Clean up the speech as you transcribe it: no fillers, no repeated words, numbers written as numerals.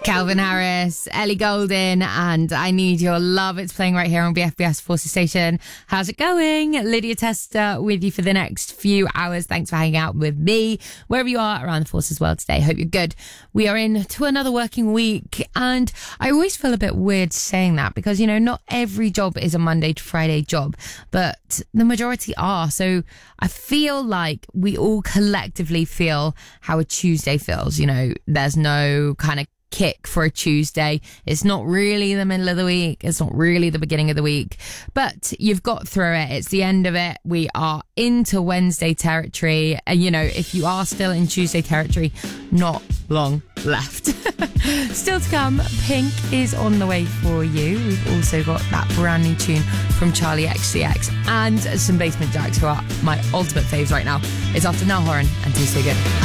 Calvin Harris, Ellie Goulding, and I Need Your Love. It's playing right here on BFBS Forces Station. How's it going? Lydia Tester with you for the next few hours. Thanks for hanging out with me, wherever you are around the Forces world today. Hope you're good. We are into another working week, and I always feel a bit weird saying that because, you know, not every job is a Monday to Friday job, but the majority are. So I feel like we all collectively feel how a Tuesday feels. You know, there's no kind of kick for a Tuesday. It's not really the middle of the week. It's not really the beginning of the week, but you've got through it. It's the end of it. We are into Wednesday territory. And, you know, if you are still in Tuesday territory, not long left. Still to come, Pink is on the way for you. We've also got that brand new tune from Charlie XCX and some Basement Jacks, who are my ultimate faves right now. It's after Niall Horan and Taste So Good.